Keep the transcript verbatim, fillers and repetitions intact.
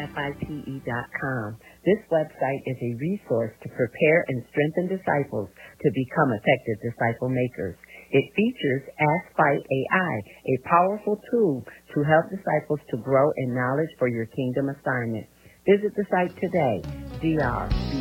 F I T E dot com. This website is a resource to prepare and strengthen disciples to become effective disciple makers. It features Ask Fight A I, a powerful tool to help disciples to grow in knowledge for your kingdom assignment. Visit the site today, D R B